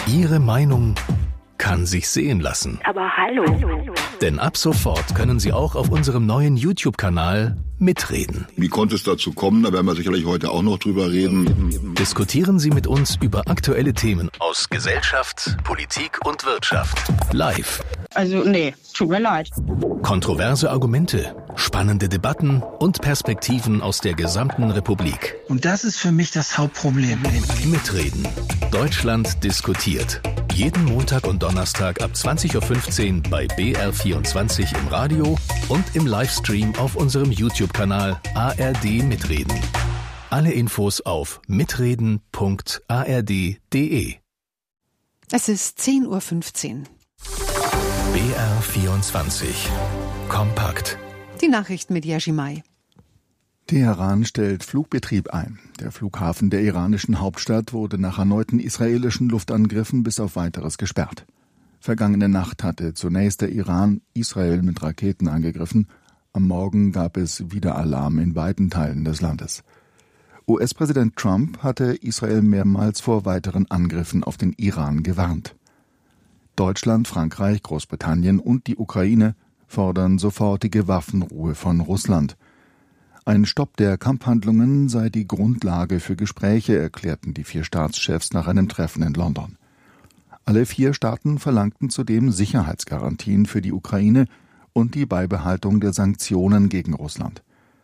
Ihre Meinung kann sich sehen lassen. Aber hallo. Denn ab sofort können Sie auch auf unserem neuen YouTube-Kanal mitreden. Wie konnte es dazu kommen? Da werden wir sicherlich heute auch noch drüber reden. Diskutieren Sie mit uns über aktuelle Themen aus Gesellschaft, Politik und Wirtschaft. Live. Also nee, tut mir leid. Kontroverse Argumente, spannende Debatten und Perspektiven aus der gesamten Republik. Und das ist für mich das Hauptproblem. Mitreden. Deutschland diskutiert. Jeden Montag und Donnerstag ab 20.15 Uhr bei BR24 im Radio und im Livestream auf unserem YouTube-Kanal ARD Mitreden. Alle Infos auf mitreden.ard.de. Es ist 10.15 Uhr. BR24. Kompakt. Die Nachrichten mit Yashimai. Teheran stellt Flugbetrieb ein. Der Flughafen der iranischen Hauptstadt wurde nach erneuten israelischen Luftangriffen bis auf Weiteres gesperrt. Vergangene Nacht hatte zunächst der Iran Israel mit Raketen angegriffen. Am Morgen gab es wieder Alarm in weiten Teilen des Landes. US-Präsident Trump hatte Israel mehrmals vor weiteren Angriffen auf den Iran gewarnt. Deutschland, Frankreich, Großbritannien und die Ukraine fordern sofortige Waffenruhe von Russland. Ein Stopp der Kampfhandlungen sei die Grundlage für Gespräche, erklärten die 4 Staatschefs nach einem Treffen in London. Alle 4 Staaten verlangten zudem Sicherheitsgarantien für die Ukraine und die Beibehaltung der Sanktionen gegen Russland.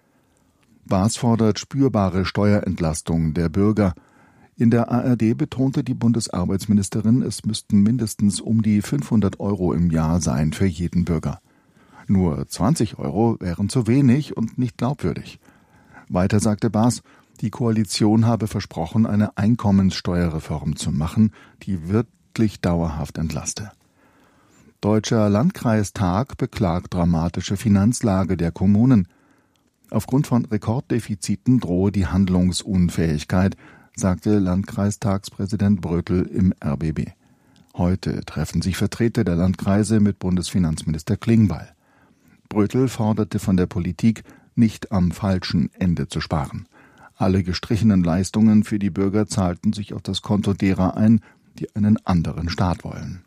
Baas fordert spürbare Steuerentlastung der Bürger. In der ARD betonte die Bundesarbeitsministerin, es müssten mindestens um die 500 € im Jahr sein für jeden Bürger. Nur 20 € wären zu wenig und nicht glaubwürdig. Weiter sagte Baas, die Koalition habe versprochen, eine Einkommenssteuerreform zu machen, die wirklich dauerhaft entlaste. Deutscher Landkreistag beklagt dramatische Finanzlage der Kommunen. Aufgrund von Rekorddefiziten drohe die Handlungsunfähigkeit, sagte Landkreistagspräsident Bröttl im RBB. Heute treffen sich Vertreter der Landkreise mit Bundesfinanzminister Klingbeil. Bröttl forderte von der Politik, nicht am falschen Ende zu sparen. Alle gestrichenen Leistungen für die Bürger zahlten sich auf das Konto derer ein, die einen anderen Staat wollen.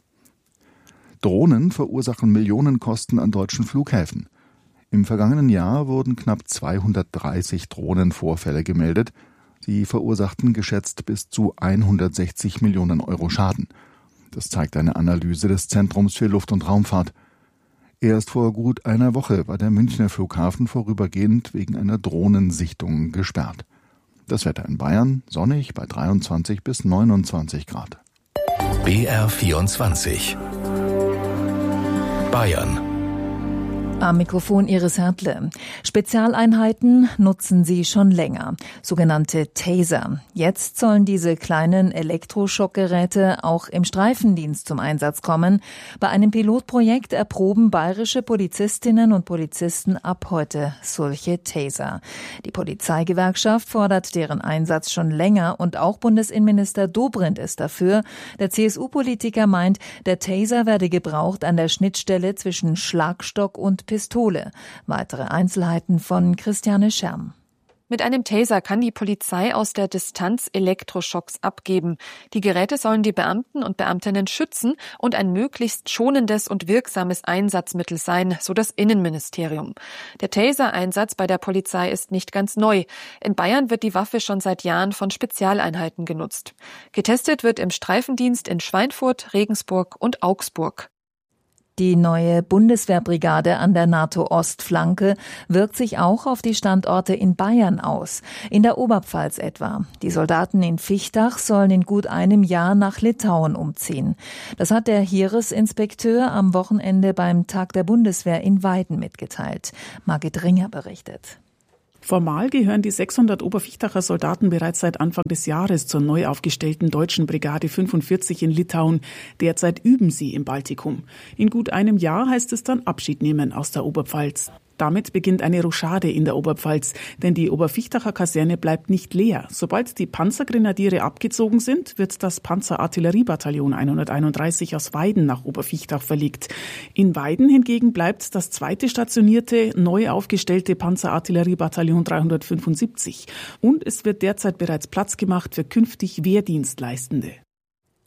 Drohnen verursachen Millionenkosten an deutschen Flughäfen. Im vergangenen Jahr wurden knapp 230 Drohnenvorfälle gemeldet. Sie verursachten geschätzt bis zu 160 Millionen € Schaden. Das zeigt eine Analyse des Zentrums für Luft- und Raumfahrt. Erst vor gut einer Woche war der Münchner Flughafen vorübergehend wegen einer Drohnensichtung gesperrt. Das Wetter in Bayern sonnig bei 23 bis 29 Grad. BR24. Bayern. Am Mikrofon Iris Hertle. Spezialeinheiten nutzen sie schon länger, sogenannte Taser. Jetzt sollen diese kleinen Elektroschockgeräte auch im Streifendienst zum Einsatz kommen. Bei einem Pilotprojekt erproben bayerische Polizistinnen und Polizisten ab heute solche Taser. Die Polizeigewerkschaft fordert deren Einsatz schon länger und auch Bundesinnenminister Dobrindt ist dafür. Der CSU-Politiker meint, der Taser werde gebraucht an der Schnittstelle zwischen Schlagstock und Pistole. Weitere Einzelheiten von Christiane Scherm. Mit einem Taser kann die Polizei aus der Distanz Elektroschocks abgeben. Die Geräte sollen die Beamten und Beamtinnen schützen und ein möglichst schonendes und wirksames Einsatzmittel sein, so das Innenministerium. Der Taser-Einsatz bei der Polizei ist nicht ganz neu. In Bayern wird die Waffe schon seit Jahren von Spezialeinheiten genutzt. Getestet wird im Streifendienst in Schweinfurt, Regensburg und Augsburg. Die neue Bundeswehrbrigade an der NATO-Ostflanke wirkt sich auch auf die Standorte in Bayern aus, in der Oberpfalz etwa. Die Soldaten in Vichtach sollen in gut einem Jahr nach Litauen umziehen. Das hat der Heeresinspekteur am Wochenende beim Tag der Bundeswehr in Weiden mitgeteilt. Margit Ringer berichtet. Formal gehören die 600 Obervichtecher Soldaten bereits seit Anfang des Jahres zur neu aufgestellten deutschen Brigade 45 in Litauen. Derzeit üben sie im Baltikum. In gut einem Jahr heißt es dann Abschied nehmen aus der Oberpfalz. Damit beginnt eine Rochade in der Oberpfalz, denn die Obervichtecher Kaserne bleibt nicht leer. Sobald die Panzergrenadiere abgezogen sind, wird das Panzerartilleriebataillon 131 aus Weiden nach Obervichtach verlegt. In Weiden hingegen bleibt das zweite stationierte, neu aufgestellte Panzerartilleriebataillon 375. Und es wird derzeit bereits Platz gemacht für künftig Wehrdienstleistende.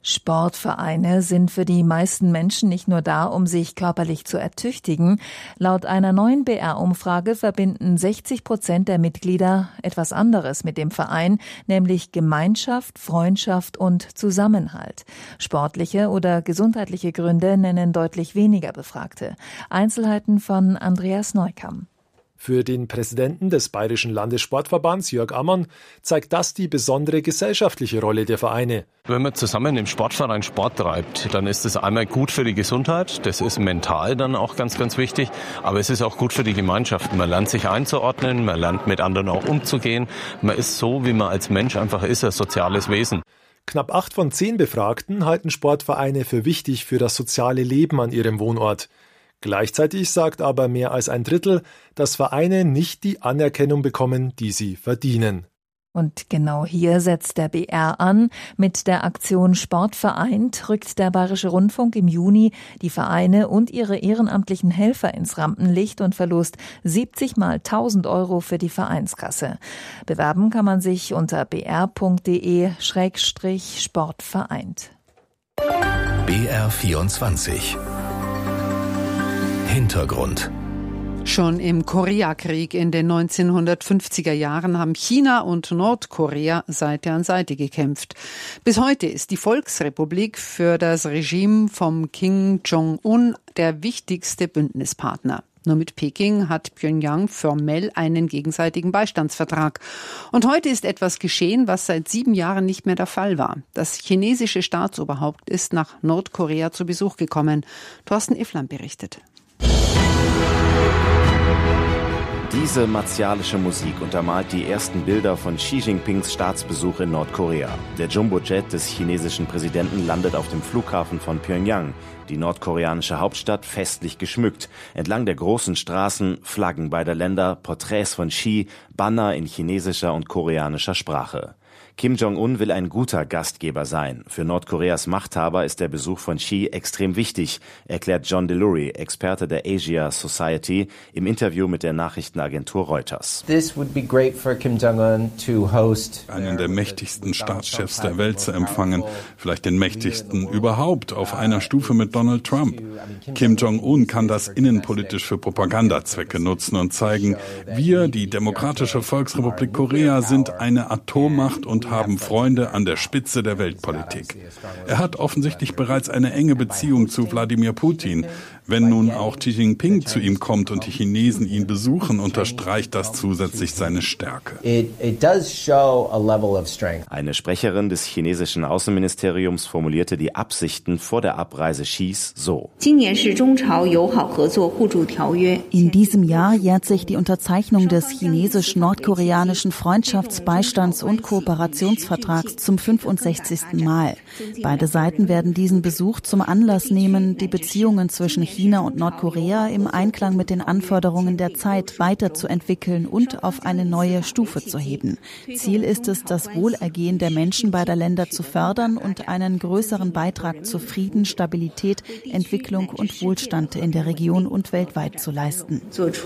Sportvereine sind für die meisten Menschen nicht nur da, um sich körperlich zu ertüchtigen. Laut einer neuen BR-Umfrage verbinden 60% der Mitglieder etwas anderes mit dem Verein, nämlich Gemeinschaft, Freundschaft und Zusammenhalt. Sportliche oder gesundheitliche Gründe nennen deutlich weniger Befragte. Einzelheiten von Andreas Neukamm. Für den Präsidenten des Bayerischen Landessportverbands, Jörg Ammann, zeigt das die besondere gesellschaftliche Rolle der Vereine. Wenn man zusammen im Sportverein Sport treibt, dann ist es einmal gut für die Gesundheit, das ist mental dann auch ganz, ganz wichtig, aber es ist auch gut für die Gemeinschaft. Man lernt sich einzuordnen, man lernt mit anderen auch umzugehen, man ist so, wie man als Mensch einfach ist, ein soziales Wesen. Knapp 8 von 10 Befragten halten Sportvereine für wichtig für das soziale Leben an ihrem Wohnort. Gleichzeitig sagt aber mehr als ein Drittel, dass Vereine nicht die Anerkennung bekommen, die sie verdienen. Und genau hier setzt der BR an. Mit der Aktion Sport vereint rückt der Bayerische Rundfunk im Juni die Vereine und ihre ehrenamtlichen Helfer ins Rampenlicht und verlost 70 mal 1.000 € für die Vereinskasse. Bewerben kann man sich unter br.de/sportvereint. BR24 Hintergrund. Schon im Koreakrieg in den 1950er Jahren haben China und Nordkorea Seite an Seite gekämpft. Bis heute ist die Volksrepublik für das Regime vom Kim Jong-un der wichtigste Bündnispartner. Nur mit Peking hat Pyongyang formell einen gegenseitigen Beistandsvertrag. Und heute ist etwas geschehen, was seit 7 Jahren nicht mehr der Fall war. Das chinesische Staatsoberhaupt ist nach Nordkorea zu Besuch gekommen. Thorsten Iffland berichtet. Diese martialische Musik untermalt die ersten Bilder von Xi Jinpings Staatsbesuch in Nordkorea. Der Jumbojet des chinesischen Präsidenten landet auf dem Flughafen von Pyongyang, die nordkoreanische Hauptstadt festlich geschmückt. Entlang der großen Straßen Flaggen beider Länder, Porträts von Xi, Banner in chinesischer und koreanischer Sprache. Kim Jong-un will ein guter Gastgeber sein. Für Nordkoreas Machthaber ist der Besuch von Xi extrem wichtig, erklärt John Delury, Experte der Asia Society, im Interview mit der Nachrichtenagentur Reuters. Einen der mächtigsten Staatschefs der Welt zu empfangen, vielleicht den mächtigsten überhaupt, auf einer Stufe mit Donald Trump. Kim Jong-un kann das innenpolitisch für Propagandazwecke nutzen und zeigen, wir, die Demokratische Volksrepublik Korea, sind eine Atommacht und haben Freunde an der Spitze der Weltpolitik. Er hat offensichtlich bereits eine enge Beziehung zu Wladimir Putin. Wenn nun auch Xi Jinping zu ihm kommt und die Chinesen ihn besuchen, unterstreicht das zusätzlich seine Stärke. Eine Sprecherin des chinesischen Außenministeriums formulierte die Absichten vor der Abreise Xis so. In diesem Jahr jährt sich die Unterzeichnung des chinesisch-nordkoreanischen Freundschaftsbeistands- und Kooperationsvertrags zum 65. Mal. Beide Seiten werden diesen Besuch zum Anlass nehmen, die Beziehungen zwischen China und Nordkorea im Einklang mit den Anforderungen der Zeit weiterzuentwickeln und auf eine neue Stufe zu heben. Ziel ist es, das Wohlergehen der Menschen beider Länder zu fördern und einen größeren Beitrag zu Frieden, Stabilität, Entwicklung und Wohlstand in der Region und weltweit zu leisten.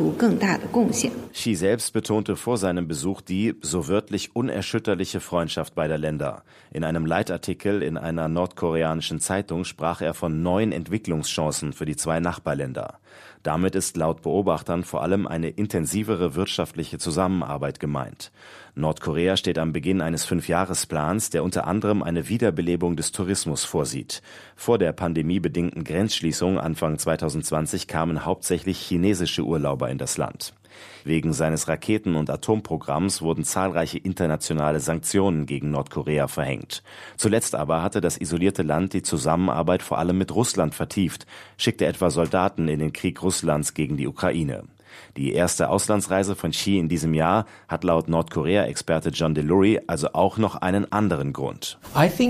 Xi selbst betonte vor seinem Besuch die, so wörtlich, unerschütterliche Freundschaft beider Länder. In einem Leitartikel in einer nordkoreanischen Zeitung sprach er von neuen Entwicklungschancen für die zwei Nachbarländer. Damit ist laut Beobachtern vor allem eine intensivere wirtschaftliche Zusammenarbeit gemeint. Nordkorea steht am Beginn eines 5-Jahresplans, der unter anderem eine Wiederbelebung des Tourismus vorsieht. Vor der pandemiebedingten Grenzschließung Anfang 2020 kamen hauptsächlich chinesische Urlauber in das Land. Wegen seines Raketen- und Atomprogramms wurden zahlreiche internationale Sanktionen gegen Nordkorea verhängt. Zuletzt aber hatte das isolierte Land die Zusammenarbeit vor allem mit Russland vertieft, schickte etwa Soldaten in den Krieg Russlands gegen die Ukraine. Die erste Auslandsreise von Xi in diesem Jahr hat laut Nordkorea-Experte John Delury also auch noch einen anderen Grund.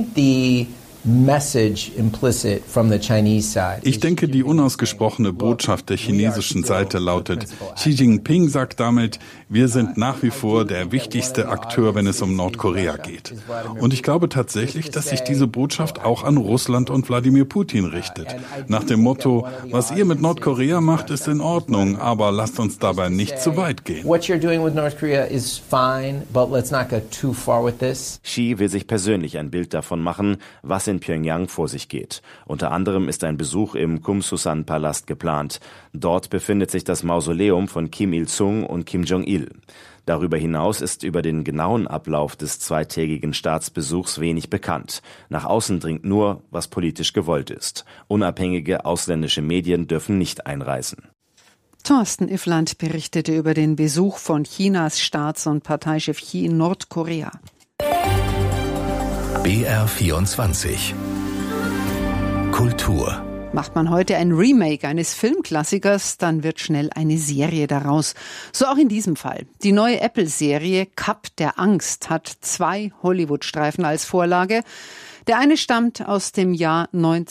Ich denke, die unausgesprochene Botschaft der chinesischen Seite lautet, Xi Jinping sagt damit, wir sind nach wie vor der wichtigste Akteur, wenn es um Nordkorea geht. Und ich glaube tatsächlich, dass sich diese Botschaft auch an Russland und Wladimir Putin richtet. Nach dem Motto, was ihr mit Nordkorea macht, ist in Ordnung, aber lasst uns dabei nicht zu weit gehen. Xi will sich persönlich ein Bild davon machen, was in in Pyongyang vor sich geht. Unter anderem ist ein Besuch im Kumsusan-Palast geplant. Dort befindet sich das Mausoleum von Kim Il-sung und Kim Jong-il. Darüber hinaus ist über den genauen Ablauf des zweitägigen Staatsbesuchs wenig bekannt. Nach außen dringt nur, was politisch gewollt ist. Unabhängige ausländische Medien dürfen nicht einreisen. Thorsten Iffland berichtete über den Besuch von Chinas Staats- und Parteichef Xi in Nordkorea. BR24 Kultur. Macht man heute ein Remake eines Filmklassikers, dann wird schnell eine Serie daraus. So auch in diesem Fall. Die neue Apple-Serie Cup der Angst hat 2 Hollywood-Streifen als Vorlage. Der eine stammt aus dem Jahr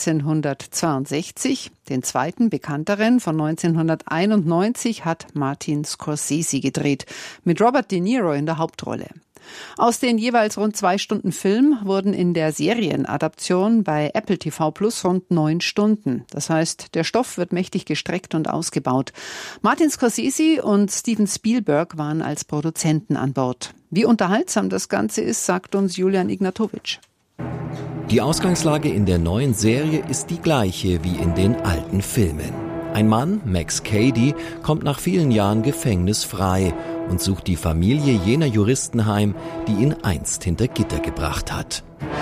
1962, den zweiten, bekannteren, von 1991, hat Martin Scorsese gedreht, mit Robert De Niro in der Hauptrolle. Aus den jeweils rund 2 Stunden Film wurden in der Serienadaption bei Apple TV Plus rund 9 Stunden. Das heißt, der Stoff wird mächtig gestreckt und ausgebaut. Martin Scorsese und Steven Spielberg waren als Produzenten an Bord. Wie unterhaltsam das Ganze ist, sagt uns Julian Ignatowitsch. Die Ausgangslage in der neuen Serie ist die gleiche wie in den alten Filmen. Ein Mann, Max Cady, kommt nach vielen Jahren Gefängnis frei und sucht die Familie jener Juristen heim, die ihn einst hinter Gitter gebracht hat.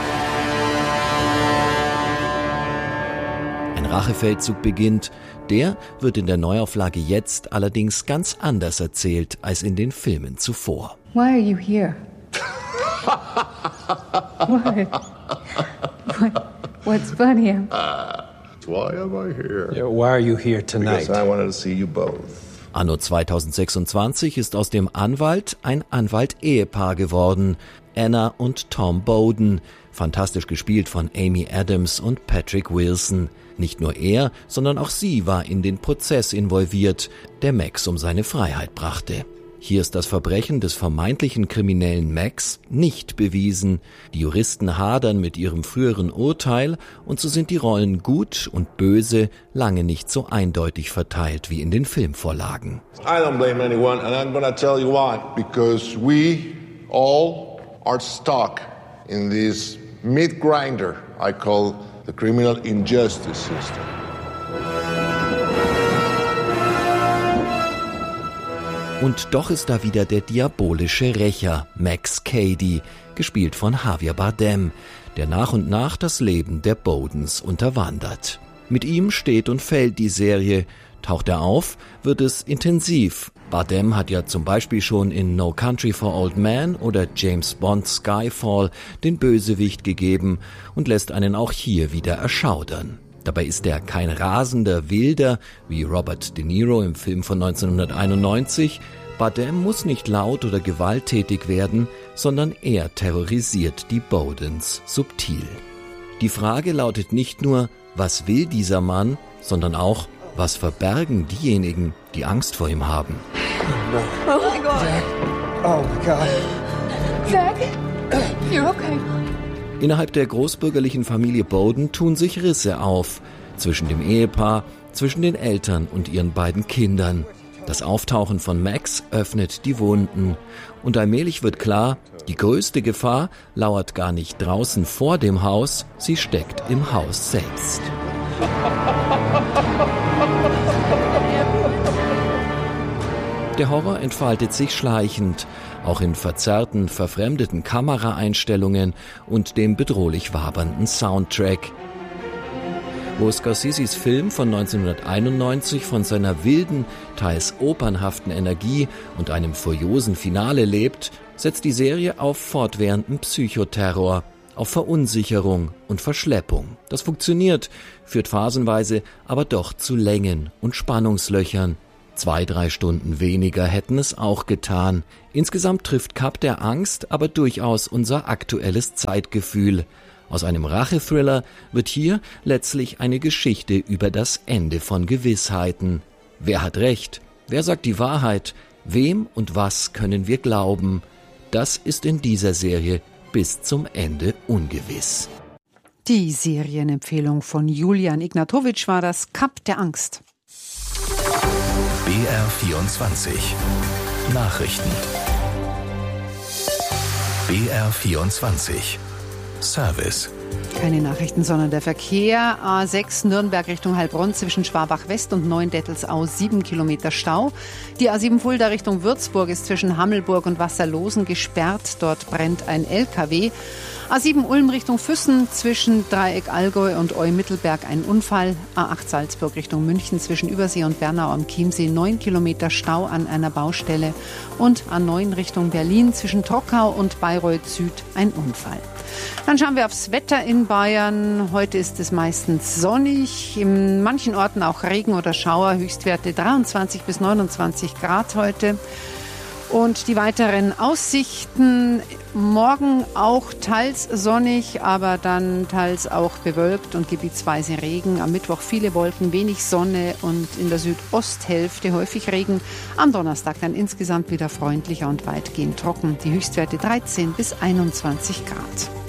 Ein Rachefeldzug beginnt. Der wird in der Neuauflage jetzt allerdings ganz anders erzählt als in den Filmen zuvor. Why are you here? What's funny? Why am I here? Yeah, why are you here tonight? Because I wanted to see you both. Anno 2026 ist aus dem Anwalt ein Anwalt-Ehepaar geworden. Anna und Tom Bowden, fantastisch gespielt von Amy Adams und Patrick Wilson. Nicht nur er, sondern auch sie war in den Prozess involviert, der Max um seine Freiheit brachte. Hier ist das Verbrechen des vermeintlichen kriminellen Max nicht bewiesen. Die Juristen hadern mit ihrem früheren Urteil und so sind die Rollen gut und böse lange nicht so eindeutig verteilt wie in den Filmvorlagen. I don't blame anyone and I'm gonna tell you why. Because we all are stuck in this meat grinder I call the criminal injustice system. Und doch ist da wieder der diabolische Rächer, Max Cady, gespielt von Javier Bardem, der nach und nach das Leben der Bowdens unterwandert. Mit ihm steht und fällt die Serie. Taucht er auf, wird es intensiv. Bardem hat ja zum Beispiel schon in No Country for Old Men oder James Bond Skyfall den Bösewicht gegeben und lässt einen auch hier wieder erschaudern. Dabei ist er kein rasender Wilder wie Robert De Niro im Film von 1991. Bardem muss nicht laut oder gewalttätig werden, sondern er terrorisiert die Bowdens subtil. Die Frage lautet nicht nur, was will dieser Mann, sondern auch, was verbergen diejenigen, die Angst vor ihm haben. Oh my God. Jack. Oh my God. Jack, you're okay. Innerhalb der großbürgerlichen Familie Bowden tun sich Risse auf. Zwischen dem Ehepaar, zwischen den Eltern und ihren beiden Kindern. Das Auftauchen von Max öffnet die Wunden. Und allmählich wird klar, die größte Gefahr lauert gar nicht draußen vor dem Haus, sie steckt im Haus selbst. Der Horror entfaltet sich schleichend, auch in verzerrten, verfremdeten Kameraeinstellungen und dem bedrohlich wabernden Soundtrack. Wo Scorseses Film von 1991 von seiner wilden, teils opernhaften Energie und einem furiosen Finale lebt, setzt die Serie auf fortwährenden Psychoterror, auf Verunsicherung und Verschleppung. Das funktioniert, führt phasenweise aber doch zu Längen und Spannungslöchern. 2-3 Stunden weniger hätten es auch getan. Insgesamt trifft Cup der Angst aber durchaus unser aktuelles Zeitgefühl. Aus einem Rachethriller wird hier letztlich eine Geschichte über das Ende von Gewissheiten. Wer hat recht? Wer sagt die Wahrheit? Wem und was können wir glauben? Das ist in dieser Serie bis zum Ende ungewiss. Die Serienempfehlung von Julian Ignatowitsch war das Cup der Angst. BR24 Nachrichten. BR24 Service. Keine Nachrichten, sondern der Verkehr. A6 Nürnberg Richtung Heilbronn zwischen Schwabach West und Neuendettelsau 7 Kilometer Stau. Die A7 Fulda Richtung Würzburg ist zwischen Hammelburg und Wasserlosen gesperrt. Dort brennt ein LKW. A7 Ulm Richtung Füssen zwischen Dreieck Allgäu und Eu-Mittelberg ein Unfall. A8 Salzburg Richtung München zwischen Übersee und Bernau am Chiemsee 9 Kilometer Stau an einer Baustelle. Und A9 Richtung Berlin zwischen Trockau und Bayreuth Süd ein Unfall. Dann schauen wir aufs Wetter in Bayern. Heute ist es meistens sonnig, in manchen Orten auch Regen oder Schauer, Höchstwerte 23 bis 29 Grad heute. Und die weiteren Aussichten, morgen auch teils sonnig, aber dann teils auch bewölkt und gebietsweise Regen. Am Mittwoch viele Wolken, wenig Sonne und in der Südosthälfte häufig Regen. Am Donnerstag dann insgesamt wieder freundlicher und weitgehend trocken. Die Höchstwerte 13 bis 21 Grad.